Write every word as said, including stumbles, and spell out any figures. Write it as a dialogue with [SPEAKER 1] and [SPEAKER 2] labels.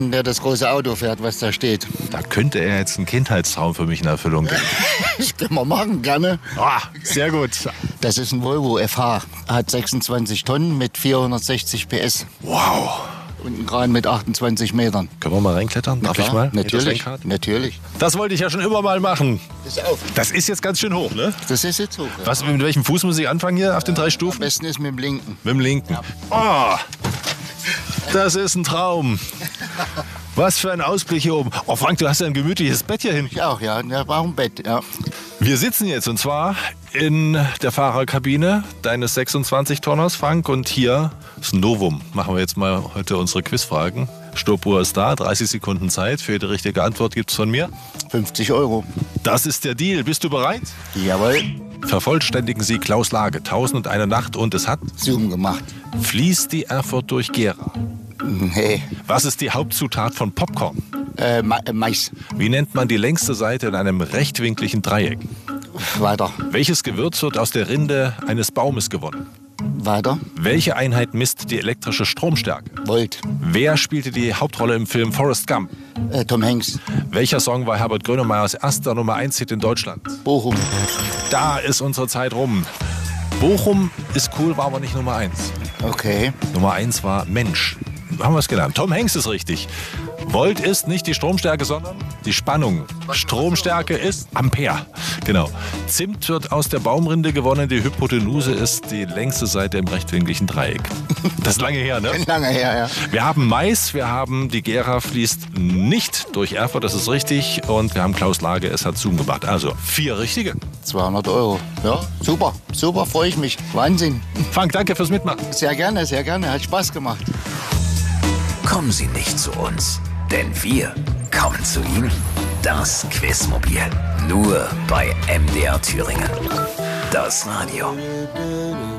[SPEAKER 1] der das große Auto fährt, was da steht.
[SPEAKER 2] Da könnte er jetzt einen Kindheitstraum für mich in Erfüllung gehen.
[SPEAKER 1] Das können wir machen, gerne.
[SPEAKER 2] Ah, sehr gut.
[SPEAKER 1] Das ist ein Volvo F H. Hat sechsundzwanzig Tonnen mit vierhundertsechzig P S.
[SPEAKER 2] Wow.
[SPEAKER 1] Und einen Kran mit achtundzwanzig Metern.
[SPEAKER 2] Können wir mal reinklettern?
[SPEAKER 1] Na
[SPEAKER 2] Darf
[SPEAKER 1] klar,
[SPEAKER 2] ich mal?
[SPEAKER 1] Natürlich, natürlich.
[SPEAKER 2] Das wollte ich ja schon immer mal machen.
[SPEAKER 1] Ist auf.
[SPEAKER 2] Das ist jetzt ganz schön hoch, ne?
[SPEAKER 1] Das ist jetzt hoch. Ja.
[SPEAKER 2] Was, mit welchem Fuß muss ich anfangen hier auf den drei
[SPEAKER 1] Am
[SPEAKER 2] Stufen?
[SPEAKER 1] besten ist mit dem linken.
[SPEAKER 2] Mit dem linken. Oh, das ist ein Traum. Was für ein Ausblick hier oben. Oh Frank, du hast ja ein gemütliches Bett hier hin.
[SPEAKER 1] Ich auch, ja. Wir brauchen ein Bett, ja.
[SPEAKER 2] Wir sitzen jetzt und zwar in der Fahrerkabine deines sechsundzwanzig-Tonners, Frank. Und hier ist ein Novum. Machen wir jetzt mal heute unsere Quizfragen. Stoppuhr ist da, dreißig Sekunden Zeit. Für jede richtige Antwort gibt es von mir
[SPEAKER 1] fünfzig Euro.
[SPEAKER 2] Das ist der Deal. Bist du bereit?
[SPEAKER 1] Jawohl.
[SPEAKER 2] Vervollständigen Sie Klaus Lage. Tausend und eine Nacht und es hat
[SPEAKER 1] Zoom gemacht.
[SPEAKER 2] Fließt die Erfurt durch Gera.
[SPEAKER 1] Nee.
[SPEAKER 2] Was ist die Hauptzutat von Popcorn?
[SPEAKER 1] Äh, Ma äh, Mais.
[SPEAKER 2] Wie nennt man die längste Seite in einem rechtwinkligen Dreieck?
[SPEAKER 1] Weiter.
[SPEAKER 2] Welches Gewürz wird aus der Rinde eines Baumes gewonnen?
[SPEAKER 1] Weiter.
[SPEAKER 2] Welche Einheit misst die elektrische Stromstärke?
[SPEAKER 1] Volt.
[SPEAKER 2] Wer spielte die Hauptrolle im Film Forrest Gump?
[SPEAKER 1] Äh, Tom Hanks.
[SPEAKER 2] Welcher Song war Herbert Grönemeyers erster Nummer eins Hit in Deutschland?
[SPEAKER 1] Bochum.
[SPEAKER 2] Da ist unsere Zeit rum. Bochum ist cool, war aber nicht Nummer eins.
[SPEAKER 1] Okay.
[SPEAKER 2] Nummer eins war Mensch. Haben wir es gelernt. Tom Hanks ist richtig. Volt ist nicht die Stromstärke, sondern die Spannung. Stromstärke ist Ampere. Genau. Zimt wird aus der Baumrinde gewonnen. Die Hypotenuse ist die längste Seite im rechtwinkligen Dreieck. Das ist lange her, ne?
[SPEAKER 1] Lange her, ja.
[SPEAKER 2] Wir haben Mais, wir haben die Gera fließt nicht durch Erfurt, das ist richtig. Und wir haben Klaus Lage, es hat Zoom gemacht. Also vier richtige.
[SPEAKER 1] zweihundert Euro. Ja, super. Super, freue ich mich. Wahnsinn.
[SPEAKER 2] Frank, danke fürs Mitmachen.
[SPEAKER 1] Sehr gerne, sehr gerne. Hat Spaß gemacht.
[SPEAKER 3] Kommen Sie nicht zu uns, denn wir kommen zu Ihnen. Das Quizmobil. Nur bei M D R Thüringen. Das Radio.